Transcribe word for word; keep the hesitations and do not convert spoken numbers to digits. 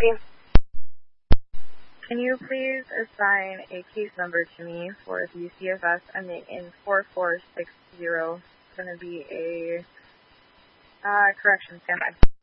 copy. Can you please assign a case number to me for the C F S ending in four four six zero? It's going to be a uh, correction standby.